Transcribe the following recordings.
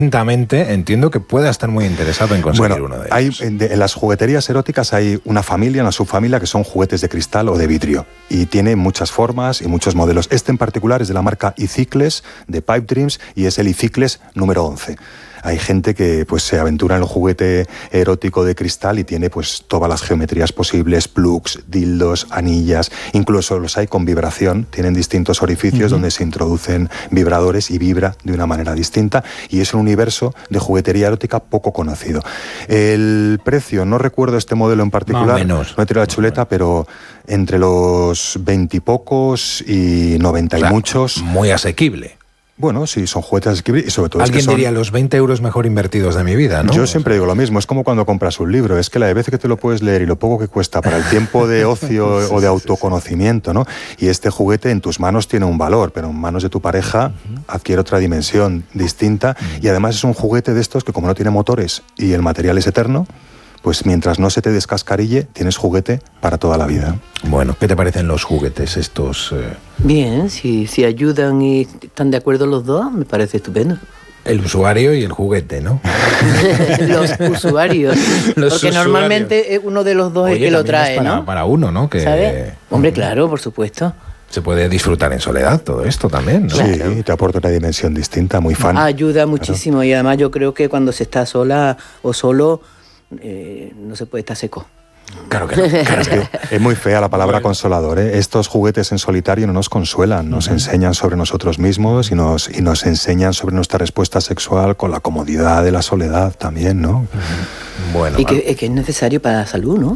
Entiendo que pueda estar muy interesado en conseguir uno de ellos. En las jugueterías eróticas hay una familia, una subfamilia, que son juguetes de cristal o de vidrio. Y tiene muchas formas y muchos modelos. Este en particular es de la marca iCicles, de Pipe Dreams, y es el iCicles número 11. Hay gente que pues se aventura en el juguete erótico de cristal y tiene pues todas las geometrías posibles, plugs, dildos, anillas, incluso los hay con vibración, tienen distintos orificios donde se introducen vibradores y vibra de una manera distinta, y es un universo de juguetería erótica poco conocido. El precio, no recuerdo este modelo en particular, no he tirado la chuleta, pero entre los 20 y pocos y 90 y muchos. Muy asequible. Bueno, sí, son juguetes asequibles y sobre todo... Alguien diría los 20 euros mejor invertidos de mi vida, ¿no? Yo siempre digo lo mismo, es como cuando compras un libro, es que la de veces que te lo puedes leer y lo poco que cuesta para el tiempo de ocio o de autoconocimiento, ¿no? Y este juguete en tus manos tiene un valor, pero en manos de tu pareja adquiere otra dimensión distinta, y además es un juguete de estos que, como no tiene motores y el material es eterno, pues mientras no se te descascarille, tienes juguete para toda la vida. Bueno, ¿qué te parecen los juguetes estos? Bien, si ayudan y están de acuerdo los dos, me parece estupendo. El usuario y el juguete, ¿no? Los usuarios. Porque normalmente uno de los dos es el que lo trae, ¿no? Para uno, ¿no? ¿Sabes? Hombre, claro, por supuesto. Se puede disfrutar en soledad todo esto también, ¿no? Sí, claro. Te aporta una dimensión distinta, muy fan. Ayuda muchísimo, claro. Y además yo creo que cuando se está sola o solo, no se puede estar seco. Claro que no. Claro que es muy fea la palabra consolador, ¿eh? Estos juguetes en solitario no nos consuelan, nos enseñan sobre nosotros mismos y nos enseñan sobre nuestra respuesta sexual con la comodidad de la soledad también, ¿no? Bueno, y que es necesario para la salud, ¿no?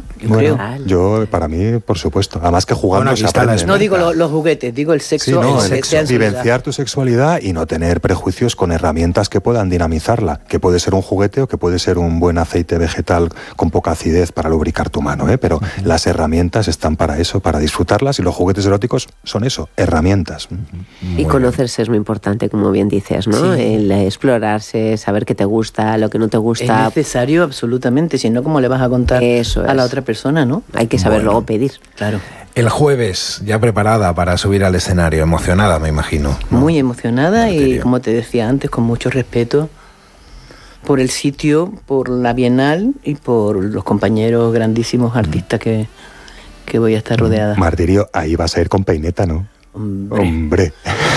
Yo para mí, por supuesto. Además que jugando se aprende. No digo los juguetes, digo el sexo. Sí, el sexo. Vivenciar tu sexualidad y no tener prejuicios con herramientas que puedan dinamizarla, que puede ser un juguete o que puede ser un buen aceite vegetal con poca acidez para lubricar tu mano, ¿eh? Pero las herramientas están para eso, para disfrutarlas, y los juguetes eróticos son eso, herramientas. Y conocerse es muy importante, como bien dices, ¿no? Sí. El explorarse, saber qué te gusta, lo que no te gusta. Es necesario absolutamente, si no, ¿cómo le vas a contar a la otra persona, no? Hay que saber luego pedir. Claro. El jueves, ya preparada para subir al escenario, emocionada, me imagino, ¿no? Muy emocionada y, como te decía antes, con mucho respeto por el sitio, por la Bienal y por los compañeros grandísimos artistas que voy a estar rodeada. Martirio, ahí vas a ir con peineta, ¿no? Hombre.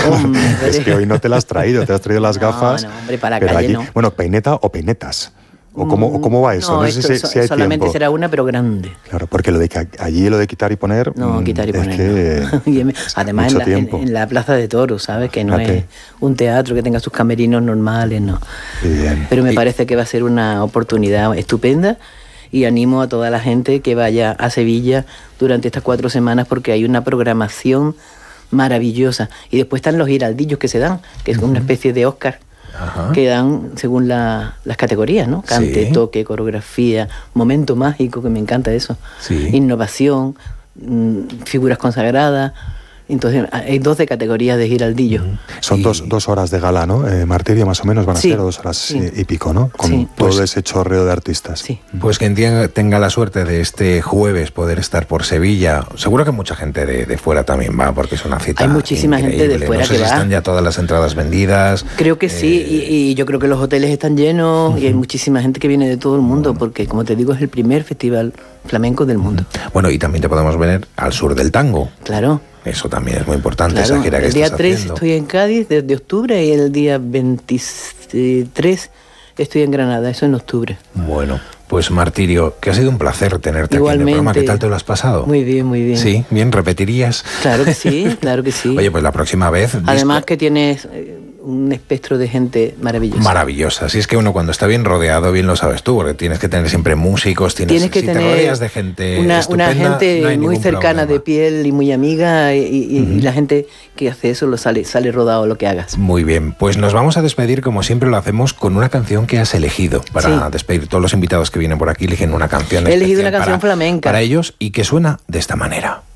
Es que hoy no te las has traído, te has traído las gafas. No, hombre, para la calle allí, no. Bueno, peineta o peinetas. ¿O cómo va eso? No sé si hay solamente tiempo. Será una, pero grande. Claro, porque lo de quitar y poner... No, quitar y poner. Es que además en la Plaza de Toros, ¿sabes? Que no es un teatro que tenga sus camerinos normales, no. Bien. Pero me parece que va a ser una oportunidad estupenda, y animo a toda la gente que vaya a Sevilla durante estas 4 semanas, porque hay una programación maravillosa. Y después están los giraldillos que se dan, que es una especie de Oscar. Ajá. Que dan según las categorías, ¿no? Cante, toque, coreografía, momento mágico, que me encanta eso. Innovación, figuras consagradas. Entonces hay 12 categorías de giraldillo. Son 2 horas de gala, ¿no? Martirio, más o menos van a ser 2 horas y pico, ¿no? Con todo ese chorreo de artistas. Sí. Pues quien tenga la suerte de este jueves poder estar por Sevilla, seguro que mucha gente de fuera también va, porque es una cita. Hay muchísima increíble. Gente de fuera, no sé que si va. Están ya todas las entradas vendidas. Creo que sí, y yo creo que los hoteles están llenos, y hay muchísima gente que viene de todo el mundo, porque, como te digo, es el primer festival flamenco del mundo. Bueno, y también te podemos ver al sur del tango. Claro. Eso también es muy importante, claro, esa gira que el día 3 haciendo. Estoy en Cádiz desde octubre, y el día 23 estoy en Granada, eso en octubre. Bueno, pues Martirio, que ha sido un placer tenerte igualmente, aquí en el programa. ¿Qué tal te lo has pasado? Muy bien, muy bien. Sí, bien, ¿repetirías? Claro que sí, claro que sí. Oye, pues la próxima vez... Además que tienes un espectro de gente maravillosa. Maravillosa. Si es que uno cuando está bien rodeado, bien lo sabes tú, porque tienes que tener siempre músicos, si te rodeas de gente una gente no hay muy cercana problema. De piel y muy amiga, y la gente que hace eso sale rodado lo que hagas. Muy bien, pues nos vamos a despedir como siempre lo hacemos con una canción que has elegido para despedir. Todos los invitados que vienen por aquí eligen una canción He elegido una canción flamenca para ellos, y que suena de esta manera.